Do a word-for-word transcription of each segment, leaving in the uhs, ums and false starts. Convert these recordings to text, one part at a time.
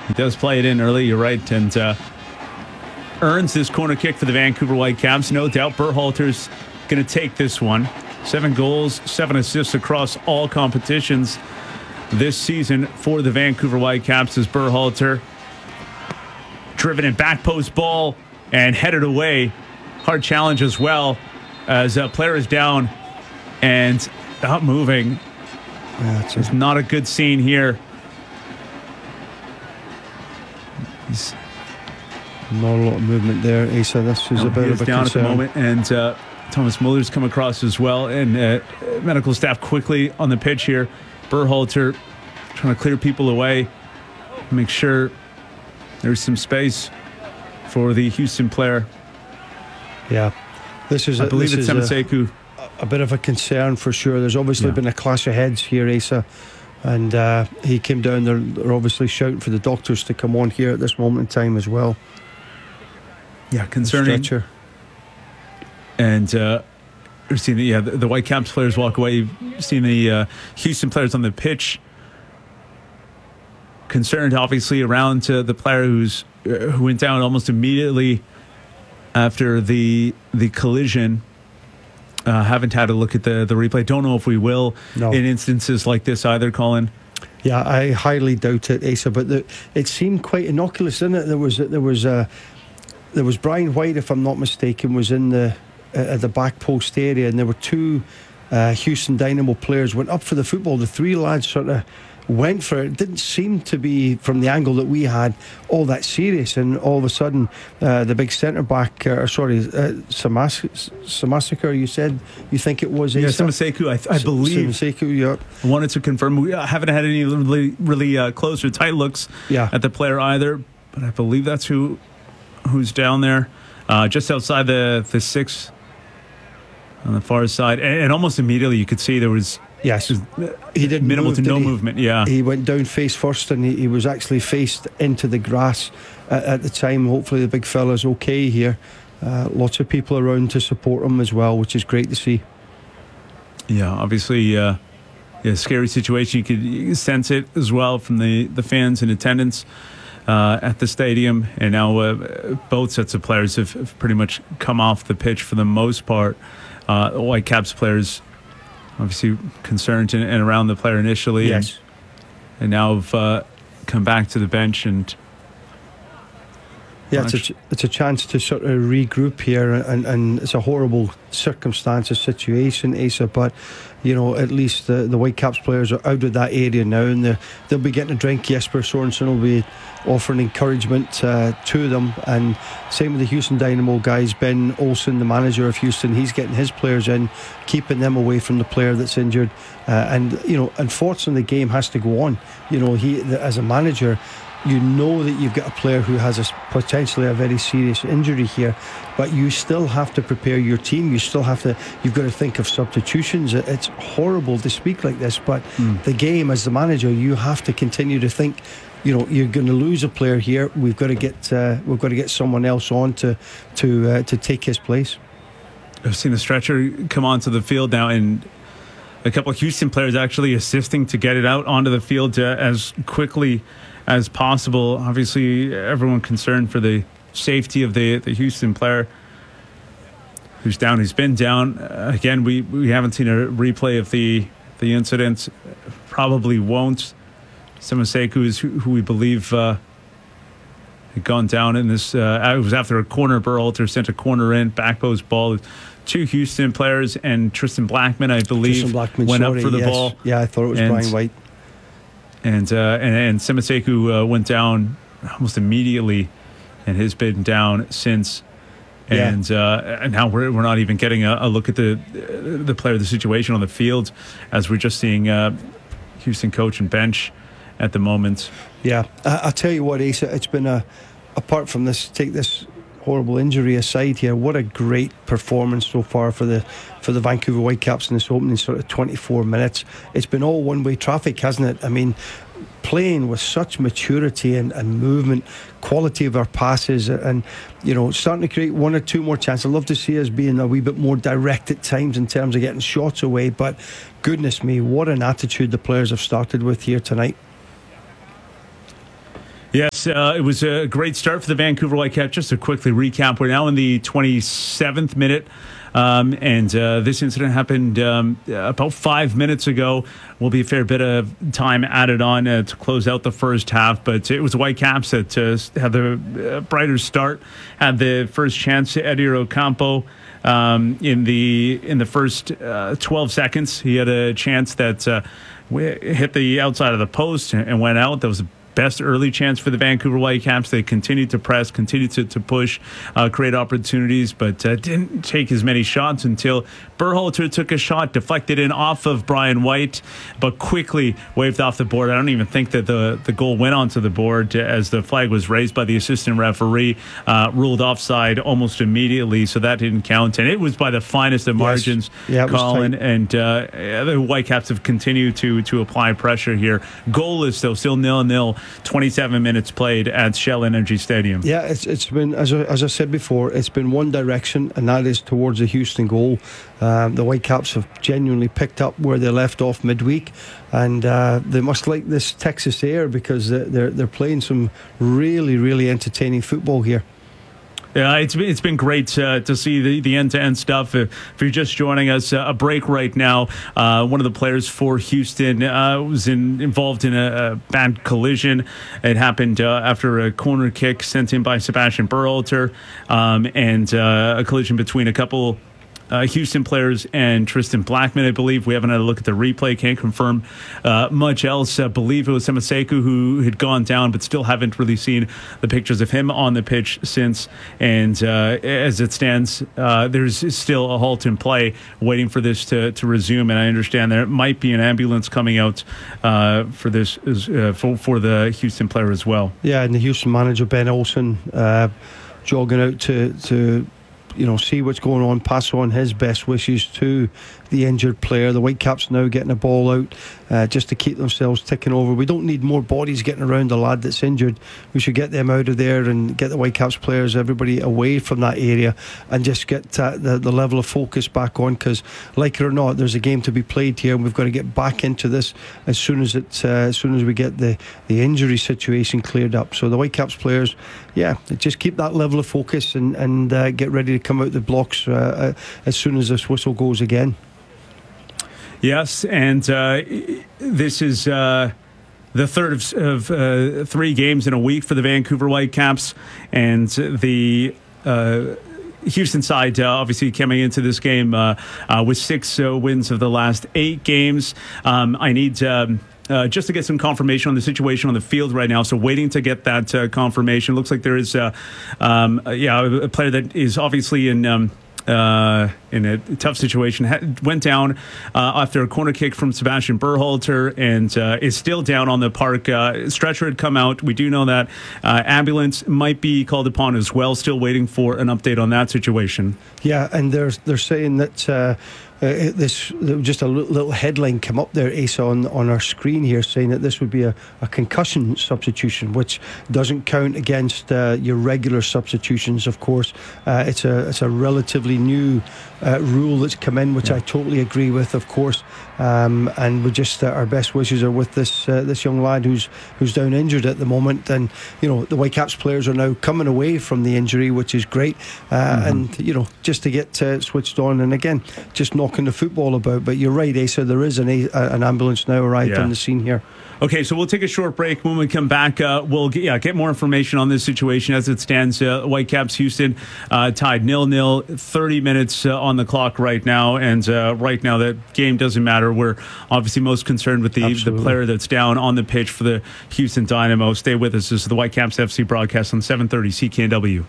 He does play it in early, you're right, and uh, earns this corner kick for the Vancouver Whitecaps. No doubt Berhalter's going to take this one. Seven goals, seven assists across all competitions this season for the Vancouver Whitecaps as Berhalter driven in back post ball and headed away. Hard challenge as well as a player is down and not moving. Yeah, it's, it's not a good scene here. He's not a lot of movement there, Asa. This is no, a bit of a down concern. At the moment, and uh, Thomas Muller's come across as well, and uh, medical staff quickly on the pitch here. Berhalter trying to clear people away, make sure there's some space for the Houston player. Yeah, this is. I a, believe this it's is Samaseku. A, a bit of a concern for sure. There's obviously Yeah. been a clash of heads here, Asa, and uh, he came down. They're, they're obviously shouting for the doctors to come on here at this moment in time as well. Yeah, concerning. Stretcher. And uh, we've seen the, yeah, the, the Whitecaps players walk away. You've seen the uh, Houston players on the pitch. Concerned, obviously, around uh, the player who's uh, who went down almost immediately after the the collision. Uh, haven't had a look at the, the replay. Don't know if we will No. in instances like this either, Colin. Yeah, I highly doubt it, Asa. But the, it seemed quite innocuous, didn't it? There was there was uh, there was Brian White, if I'm not mistaken, was in the uh, at the back post area, and there were two uh, Houston Dynamo players went up for the football. The three lads sort of went for it. It didn't seem to be, from the angle that we had, all that serious, and all of a sudden uh, the big centre back uh, sorry uh, Samas- Samasika you said you think it was Yeah, Asa? Samaseku, I, I believe. Samaseku, yeah. I wanted to confirm. We haven't had any really, really uh, close or tight looks Yeah. at the player either, but I believe that's who who's down there, uh, just outside the the six on the far side, and, and almost immediately you could see there was Yes, he did minimal move, to did no he? movement. Yeah, He went down face first, and he, he was actually faced into the grass at, at the time. Hopefully the big fella's okay here. Uh, lots of people around to support him as well, which is great to see. yeah. Obviously, uh, yeah, scary situation. You could, you could sense it as well from the the fans in attendance uh, at the stadium, and now uh, both sets of players have, have pretty much come off the pitch for the most part. Uh, Whitecaps players obviously concerned and, and around the player initially, Yes. and, and now have uh, come back to the bench and. Yeah, it's a, ch- it's a chance to sort of regroup here, and, and it's a horrible circumstance, a situation, Asa, but you know, at least the, the Whitecaps players are out of that area now, and they're- they'll be getting a drink. Jesper Sorensen will be offering encouragement uh, to them, and same with the Houston Dynamo guys. Ben Olsen, the manager of Houston, he's getting his players in, keeping them away from the player that's injured, uh, and you know, unfortunately the game has to go on. You know, he, as a manager, you know that you've got a player who has a, potentially a very serious injury here, but you still have to prepare your team. You still have to, you've got to think of substitutions. It's horrible to speak like this, but mm. the game, as the manager, you have to continue to think, you know, you're going to lose a player here. We've got to get uh, we've got to get someone else on to to uh, to take his place. I've seen the stretcher come onto the field now, and a couple of Houston players actually assisting to get it out onto the field uh, as quickly as possible. Obviously, everyone concerned for the safety of the the Houston player who's down, who's been down. Uh, again, we, we haven't seen a replay of the, the incident. Probably won't. Samaseku is who, who we believe uh, had gone down in this. Uh, it was after a corner. Berhalter sent a corner in, back post ball. Two Houston players and Tristan Blackman, I believe, Tristan Blackman, went sorry, up for the yes. ball. Yeah, I thought it was and, Brian White. And uh, and, and Samaseku uh, went down almost immediately, and has been down since. Yeah. And uh, and now we're we're not even getting a, a look at the the player, the situation on the field, as we're just seeing uh, Houston coach and bench at the moment. Yeah, I, I tell you what, Asa, it's been a apart from this, take this horrible injury aside here, what a great performance so far for the for the Vancouver Whitecaps in this opening sort of twenty-four minutes. It's been all one-way traffic, hasn't it? I mean, playing with such maturity and, and movement, quality of our passes, and you know, starting to create one or two more chances. I'd love to see us being a wee bit more direct at times in terms of getting shots away, but goodness me, what an attitude the players have started with here tonight. Yes, Yes, uh, it was a great start for the Vancouver Whitecaps. Just to quickly recap, we're now in the twenty-seventh minute. Um, and uh, this incident happened um, about five minutes ago. Will be a fair bit of time added on uh, to close out the first half, but it was the Whitecaps that uh, had the uh, brighter start, had the first chance. Eddie Ocampo um, in the in the first uh, twelve seconds, he had a chance that uh, hit the outside of the post and went out. That was a best early chance for the Vancouver Whitecaps. They continued to press, continued to, to push, uh, create opportunities, but uh, didn't take as many shots until Berhalter took a shot, deflected in off of Brian White, but quickly waved off the board. I don't even think that the, the goal went onto the board as the flag was raised by the assistant referee, uh, ruled offside almost immediately, so that didn't count. And it was by the finest of margins, yes. yeah, Colin, and uh, the Whitecaps have continued to, to apply pressure here. Goalless, though, still nil-nil. twenty-seven minutes played at Shell Energy Stadium. Yeah, it's it's been, as I, as I said before, it's been one direction, and that is towards the Houston goal. Um, the Whitecaps have genuinely picked up where they left off midweek, and uh, they must like this Texas air because they're they're playing some really, really entertaining football here. Yeah, it's been, it's been great uh, to see the, the end-to-end stuff. If, if you're just joining us, uh, a break right now. Uh, one of the players for Houston uh, was in, involved in a, a bad collision. It happened uh, after a corner kick sent in by Sebastian Berhalter, um, and uh, a collision between a couple Uh, Houston players and Tristan Blackman, I believe. We haven't had a look at the replay. Can't confirm uh, much else. I believe it was Samaseku who had gone down, but still haven't really seen the pictures of him on the pitch since. And uh, as it stands, uh, there's still a halt in play waiting for this to, to resume. And I understand there might be an ambulance coming out uh, for this uh, for, for the Houston player as well. Yeah, and the Houston manager, Ben Olsen, uh, jogging out to... to you know, see what's going on, pass on his best wishes to the injured player. The Whitecaps now getting a ball out uh, just to keep themselves ticking over. We don't need more bodies getting around the lad that's injured. We should get them out of there and get the Whitecaps players, everybody away from that area, and just get uh, the, the level of focus back on, because like it or not, there's a game to be played here, and we've got to get back into this as soon as it, uh, as soon as we get the, the injury situation cleared up. So the Whitecaps players, yeah, just keep that level of focus and, and uh, get ready to come out the blocks uh, uh, as soon as this whistle goes again. Yes, and uh, this is uh, the third of, of uh, three games in a week for the Vancouver Whitecaps, and the uh, Houston side uh, obviously coming into this game uh, uh, with six uh, wins of the last eight games. Um, I need... Um, Uh, just to get some confirmation on the situation on the field right now. So waiting to get that uh, confirmation. Looks like there is, uh, um, uh, yeah, a player that is obviously in um, uh, in a tough situation. Ha- went down uh, after a corner kick from Sebastian Berhalter, and uh, is still down on the park. Uh, stretcher had come out. We do know that uh, ambulance might be called upon as well. Still waiting for an update on that situation. Yeah, and they're they're saying that. Uh, Uh, this just a little headline come up there, Asa, on, on our screen here, saying that this would be a, a concussion substitution, which doesn't count against uh, your regular substitutions. Of course, uh, it's a it's a relatively new uh, rule that's come in, which yeah. I totally agree with. Of course, um, and we just uh, our best wishes are with this uh, this young lad who's who's down injured at the moment. And you know, the Whitecaps players are now coming away from the injury, which is great. Uh, mm-hmm. And you know, just to get uh, switched on, and again, just not the football about, but you're right, Asa, there is an, an ambulance now arrived yeah. on the scene here. Okay, so we'll take a short break. When we come back, uh, we'll get, yeah, get more information on this situation as it stands. Uh, Whitecaps Houston uh, tied nil-nil, thirty minutes uh, on the clock right now, and uh, right now that game doesn't matter. We're obviously most concerned with the, the player that's down on the pitch for the Houston Dynamo. Stay with us. This is the Whitecaps F C broadcast on seven thirty C K N W.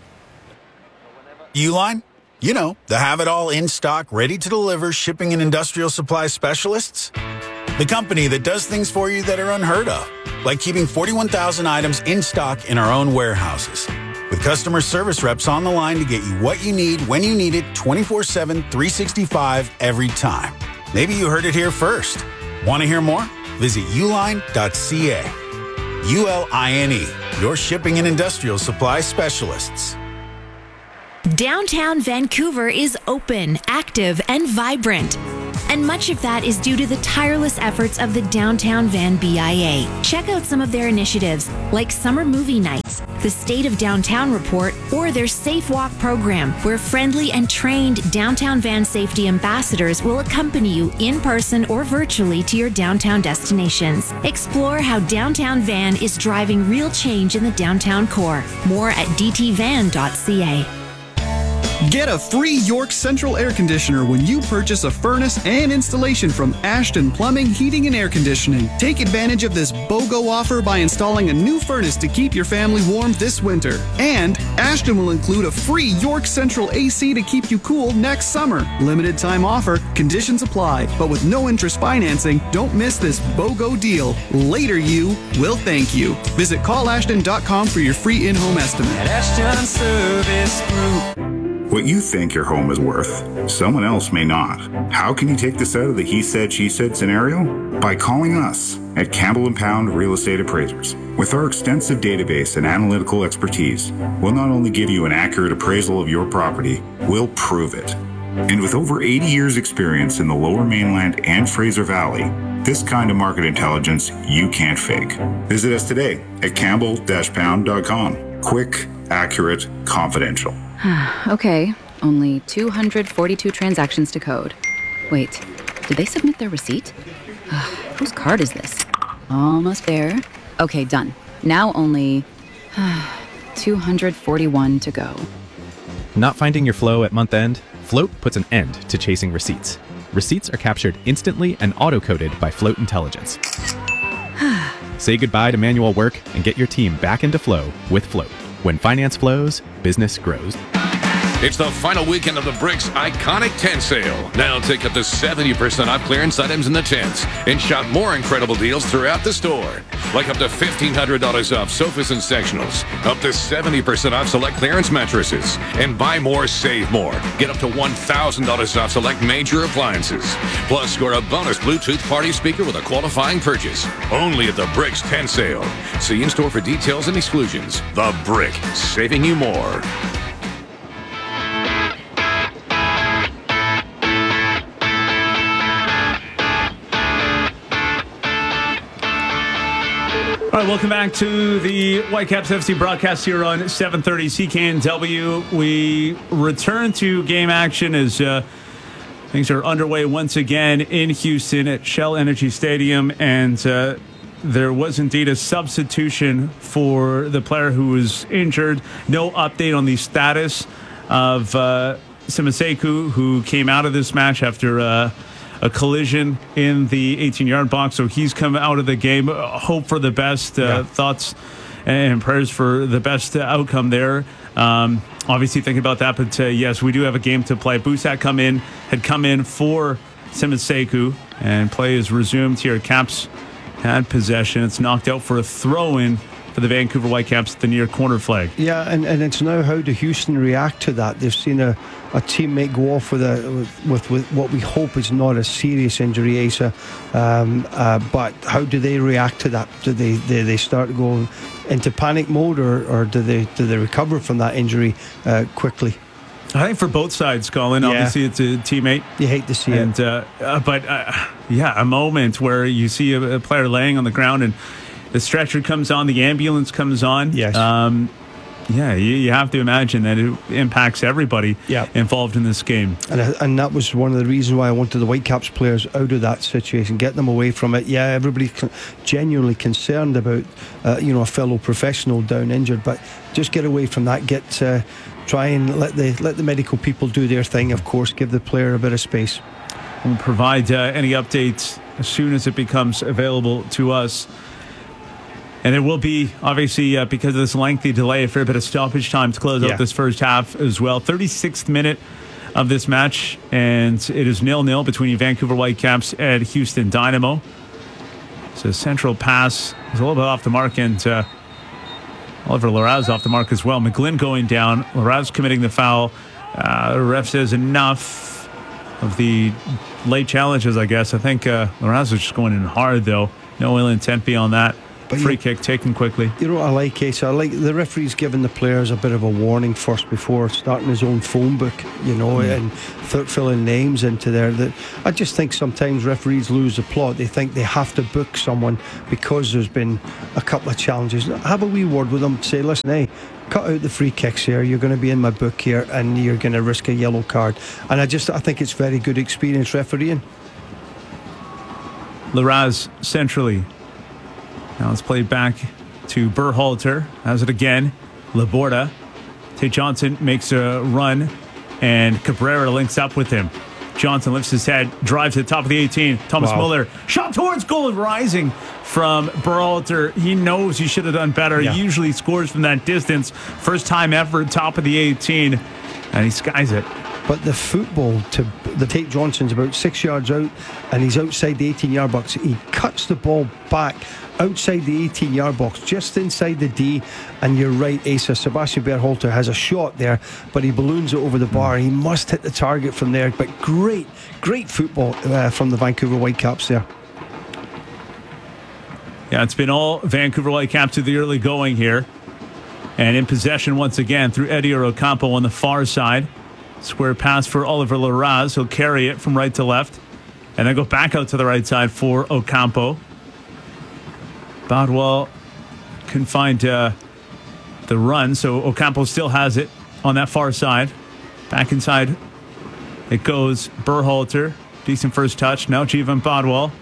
Uline? You know, the have-it-all in-stock, ready-to-deliver shipping and industrial supply specialists. The company that does things for you that are unheard of, like keeping forty-one thousand items in stock in our own warehouses. With customer service reps on the line to get you what you need, when you need it, twenty-four seven, three sixty-five, every time. Maybe you heard it here first. Want to hear more? Visit uline dot c a. U L I N E, your shipping and industrial supply specialists. Downtown Vancouver is open, active, and vibrant. And much of that is due to the tireless efforts of the Downtown Van B I A. Check out some of their initiatives, like summer movie nights, events, the State of Downtown report, or their Safe Walk program, where friendly and trained downtown van safety ambassadors will accompany you in person or virtually to your downtown destinations. Explore how Downtown Van is driving real change in the downtown core. More at d t van dot c a. Get a free York Central air conditioner when you purchase a furnace and installation from Ashton Plumbing, Heating and Air Conditioning. Take advantage of this BOGO offer by installing a new furnace to keep your family warm this winter. And Ashton will include a free York Central A C to keep you cool next summer. Limited time offer, conditions apply, but with no interest financing, don't miss this BOGO deal. Later you will thank you. Visit call ashton dot com for your free in-home estimate. At Ashton Service Group. What you think your home is worth, someone else may not. How can you take this out of the he said, she said scenario? By calling us at Campbell and Pound Real Estate Appraisers. With our extensive database and analytical expertise, we'll not only give you an accurate appraisal of your property, we'll prove it. And with over eighty years experience in the Lower Mainland and Fraser Valley, this kind of market intelligence you can't fake. Visit us today at campbell dash pound dot com. Quick, accurate, confidential. Okay, only two hundred forty-two transactions to code. Wait, did they submit their receipt? Whose card is this? Almost there. Okay, done. Now only two hundred forty-one to go. Not finding your flow at month end? Float puts an end to chasing receipts. Receipts are captured instantly and auto-coded by Float Intelligence. Say goodbye to manual work and get your team back into flow with Float. When finance flows, business grows. It's the final weekend of the Bricks Iconic Tent Sale. Now take up to seventy percent off clearance items in the tents and shop more incredible deals throughout the store. Like up to fifteen hundred dollars off sofas and sectionals, up to seventy percent off select clearance mattresses, and buy more, save more. Get up to one thousand dollars off select major appliances. Plus, score a bonus Bluetooth party speaker with a qualifying purchase. Only at the Bricks Tent Sale. See in-store for details and exclusions. The Brick, saving you more. All right, welcome back to the Whitecaps F C broadcast here on seven thirty C K N W. We return to game action as uh, things are underway once again in Houston at Shell Energy Stadium, and uh, there was indeed a substitution for the player who was injured. No update on the status of uh, Simiseku, who came out of this match after uh, a collision in the eighteen-yard box. So he's come out of the game. Hope for the best. Uh, yeah. Thoughts and prayers for the best outcome there. Um, obviously thinking about that, but uh, yes, we do have a game to play. Busat come in, had come in for Simiseku, and play is resumed here. Caps had possession. It's knocked out for a throw-in for the Vancouver Whitecaps at the near corner flag. Yeah, and, and it's now how do Houston react to that? They've seen a, a teammate go off with, a, with, with what we hope is not a serious injury, Asa. Um, uh, but how do they react to that? Do they do they start going into panic mode, or, or do they do they recover from that injury uh, quickly? I think for both sides, Colin. Yeah. Obviously, it's a teammate. You hate to see and, it. Uh, uh, but, uh, yeah, a moment where you see a, a player laying on the ground and the stretcher comes on, the ambulance comes on. Yes. Um, yeah, you, you have to imagine that it impacts everybody yep. involved in this game. And and that was one of the reasons why I wanted the Whitecaps players out of that situation, get them away from it. Yeah, everybody's genuinely concerned about uh, you know a fellow professional down injured, but just get away from that. Get uh, try and let the let the medical people do their thing. Of course, give the player a bit of space. We'll provide uh, any updates as soon as it becomes available to us. And there will be, obviously, uh, because of this lengthy delay, a fair bit of stoppage time to close yeah. out this first half as well. thirty-sixth minute of this match, and it is nil nil between Vancouver Whitecaps and Houston Dynamo. So a central pass is a little bit off the mark, and uh, Oliver Larraz off the mark as well. McGlynn going down. Larraz committing the foul. Uh, the ref says enough of the late challenges, I guess. I think uh, Larraz was just going in hard, though. No ill intent beyond that. But free you, kick taken quickly. You know what I like, Asa? I like the referee's giving the players a bit of a warning first before starting his own phone book, you know, mm. and th- filling names into there. That I just think sometimes referees lose the plot. They think they have to book someone because there's been a couple of challenges. Have a wee word with them. Say, listen, hey, cut out the free kicks here. You're going to be in my book here, and you're going to risk a yellow card. And I just I think it's very good experience refereeing. Larraz centrally. Now it's played back to Berhalter. Has it again. Laborda. Tate Johnson makes a run, and Cabrera links up with him. Johnson lifts his head, drives to the top of the eighteen. Thomas wow. Muller, shot towards goal, rising from Berhalter. He knows he should have done better. Yeah. He usually scores from that distance. First time effort, top of the eighteen, and he skies it. But the football to the Tate Johnson's about six yards out, and he's outside the eighteen-yard box. He cuts the ball back outside the eighteen-yard box, just inside the D. And you're right, Asa. Sebastian Berhalter has a shot there, but he balloons it over the bar. He must hit the target from there. But great, great football uh, from the Vancouver Whitecaps there. Yeah, it's been all Vancouver Whitecaps to the early going here, and in possession once again through Eddie Ocampo on the far side. Square pass for Oliver Larraz. He'll carry it from right to left and then go back out to the right side for Ocampo. Bodwell can find uh, the run, so Ocampo still has it on that far side. Back inside it goes. Berhalter, decent first touch. Now Jivan Bodwell.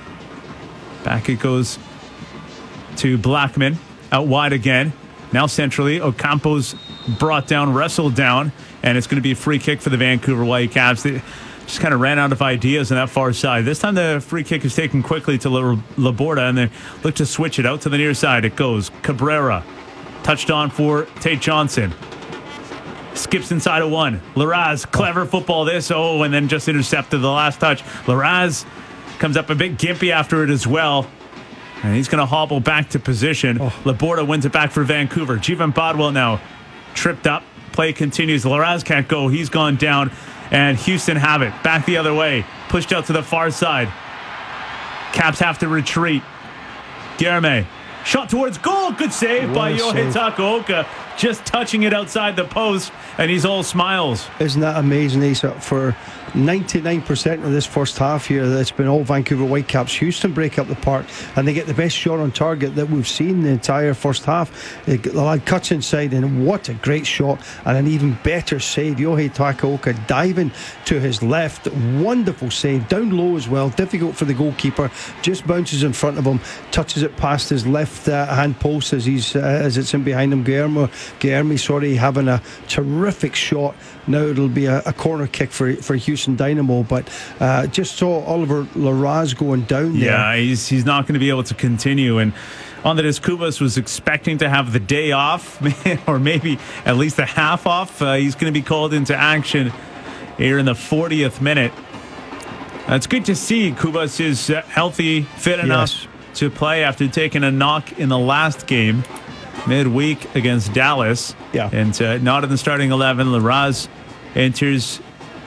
Back it goes to Blackman. Out wide again. Now centrally, Ocampo's brought down, wrestled down, and it's going to be a free kick for the Vancouver Whitecaps. They just kind of ran out of ideas on that far side. This time the free kick is taken quickly to Laborda, and they look to switch it out to the near side. It goes. Cabrera, touched on for Tate Johnson. Skips inside of one. Larraz, clever football this. Oh, and then just intercepted the last touch. Larraz comes up a bit gimpy after it as well. And he's going to hobble back to position. Oh. Laborda wins it back for Vancouver. Jivan Bodwell now tripped up. Play continues. Larraz can't go. He's gone down. And Houston have it. Back the other way. Pushed out to the far side. Caps have to retreat. Guilherme. Shot towards goal. Good save what by Yohei Takaoka. Just touching it outside the post. And he's all smiles. Isn't that amazing, Asa? For ninety-nine percent of this first half here, it's been all Vancouver Whitecaps. Houston break up the park, and they get the best shot on target that we've seen the entire first half. The lad cuts inside, and what a great shot, and an even better save. Yohei Takaoka diving to his left. Wonderful save. Down low as well. Difficult for the goalkeeper. Just bounces in front of him, touches it past his left uh, hand post as he's uh, as it's in behind him. Guillermo, Guilherme, sorry, having a terrific shot. Now it'll be a, a corner kick for for Houston Dynamo, but uh, just saw Oliver Larraz going down there. Yeah, he's he's not going to be able to continue. And Andres Cubas was expecting to have the day off, or maybe at least a half off. Uh, he's going to be called into action here in the fortieth minute. Uh, it's good to see Cubas is uh, healthy, fit enough yes. to play after taking a knock in the last game midweek against Dallas. Yeah. And uh, not in the starting eleven. Larraz enters.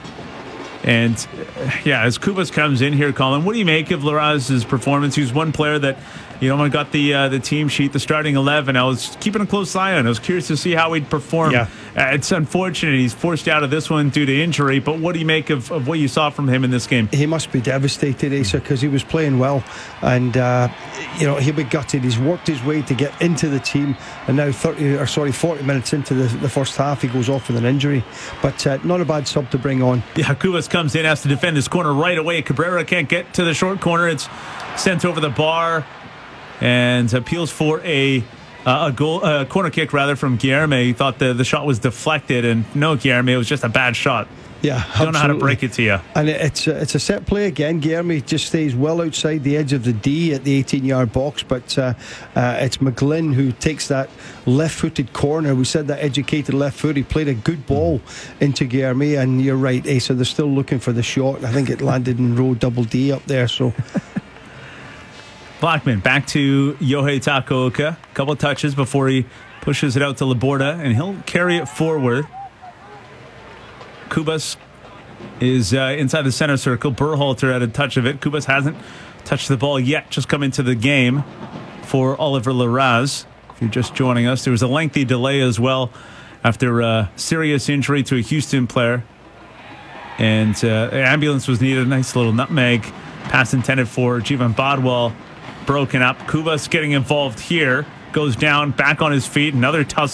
And uh, yeah, as Cubas comes in here, Colin, what do you make of Larraz's performance? He's one player that, you know, when I got the uh, the team sheet, the starting eleven, I was keeping a close eye on. I was curious to see how he'd perform. Yeah. Uh, it's unfortunate he's forced out of this one due to injury, but what do you make of, of what you saw from him in this game? He must be devastated, Asa, because he was playing well, and uh, you know, he'll be gutted. He's worked his way to get into the team, and now thirty or sorry forty minutes into the, the first half, he goes off with an injury. But uh, not a bad sub to bring on. Yeah, Cubas comes in, has to defend his corner right away. Cabrera can't get to the short corner. It's sent over the bar, and appeals for a uh, a goal, uh, corner kick rather from Guilherme. He thought the the shot was deflected, and no, Guilherme, it was just a bad shot. Yeah, absolutely. Don't know how to break it to you. And it's a, it's a set play again. Guilherme just stays well outside the edge of the D at the eighteen-yard box, but uh, uh, it's McGlynn who takes that left-footed corner. We said that educated left foot. He played a good ball into Guilherme, and you're right, Asa, they're still looking for the shot. I think it landed in row double D up there, so... Blackman back to Yohei Takaoka. A couple touches before he pushes it out to Laborda, and he'll carry it forward. Cubas is uh, inside the center circle. Berhalter had a touch of it. Cubas hasn't touched the ball yet, just come into the game. for Oliver Larraz. If you're just joining us, there was a lengthy delay as well after a serious injury to a Houston player. And uh, an ambulance was needed. A nice little nutmeg pass intended for Jivan Bodwell. Broken up. Kubas getting involved here. Goes down, back on his feet. Another tough